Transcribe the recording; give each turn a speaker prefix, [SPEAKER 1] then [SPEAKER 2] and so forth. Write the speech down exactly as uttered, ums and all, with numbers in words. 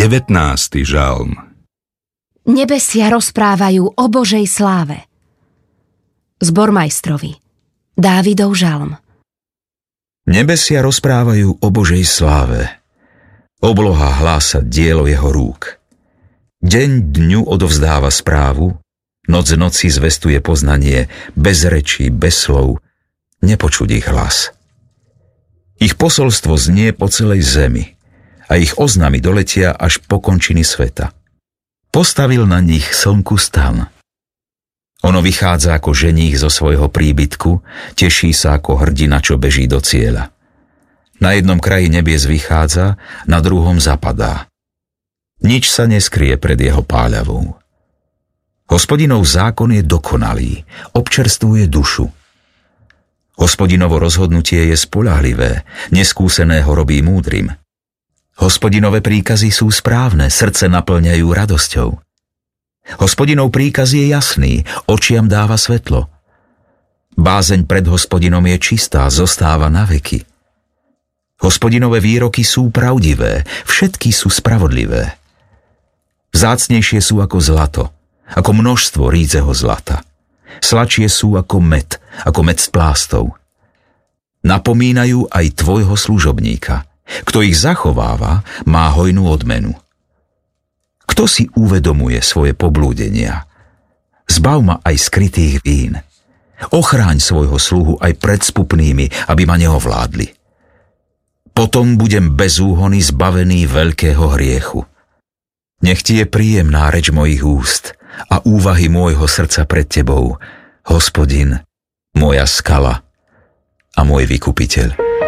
[SPEAKER 1] devätnásty žalm.
[SPEAKER 2] Nebesia rozprávajú o Božej sláve. Zbormajstrovi. Dávidov žalm.
[SPEAKER 3] Nebesia rozprávajú o Božej sláve. Obloha hlása dielo jeho rúk. Deň dňu odovzdáva správu, noc noci zvestuje poznanie, bez rečí, bez slov, nepočuť ich hlas. Ich posolstvo znie po celej zemi a ich oznamy doletia až po končiny sveta. Postavil na nich slnku stan. Ono vychádza ako ženích zo svojho príbytku, teší sa ako hrdina, čo beží do cieľa. Na jednom kraji nebies vychádza, na druhom zapadá. Nič sa neskrie pred jeho páľavou. Hospodinov zákon je dokonalý, občerstvuje dušu. Hospodinovo rozhodnutie je spoľahlivé, neskúseného robí múdrym. Hospodinové príkazy sú správne, srdce naplňajú radosťou. Hospodinov príkaz je jasný, očiam dáva svetlo. Bázeň pred Hospodinom je čistá, zostáva na veky. Hospodinové výroky sú pravdivé, všetky sú spravodlivé. Vzácnejšie sú ako zlato, ako množstvo rídzeho zlata. Sladšie sú ako med, ako med z plástov. Napomínajú aj tvojho služobníka. Kto ich zachováva, má hojnú odmenu. Kto si uvedomuje svoje poblúdenia? Zbav ma aj skrytých vín. Ochráň svojho sluhu aj pred spupnými, aby ma neovládli. Potom budem bez úhony zbavený veľkého hriechu. Nech ti je príjemná reč mojich úst a úvahy môjho srdca pred tebou, Hospodin, moja skala a môj vykupiteľ.